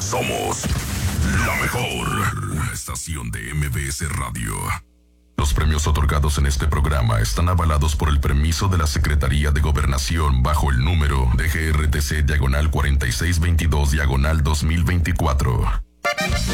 Somos la mejor estación de MBS Radio. Los premios otorgados en este programa están avalados por el permiso de la Secretaría de Gobernación bajo el número de GRTC /4622/2024.